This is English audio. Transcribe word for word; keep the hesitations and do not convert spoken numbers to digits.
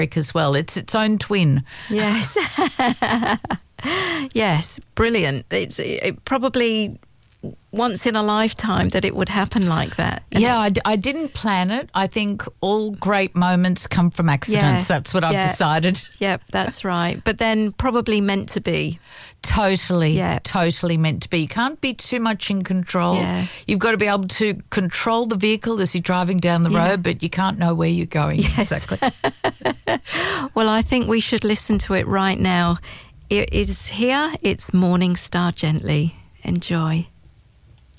as well. It's its own twin. Yes. Yes, brilliant. It's it probably once in a lifetime that it would happen like that. And yeah, I, d- I didn't plan it. I think all great moments come from accidents. Yeah, That's what I've yeah. decided. Yep, that's right. But then probably meant to be. Totally, Yeah. totally meant to be. You can't be too much in control. Yeah. You've got to be able to control the vehicle as you're driving down the Yeah. road, but you can't know where you're going Yes. exactly. Well, I think we should listen to it right now. It is here. It's Morning Star Gently. Enjoy.